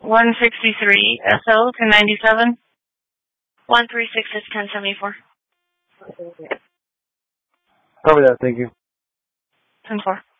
163 SL to 97. 136 is 1074. Copy that, thank you. 10-4.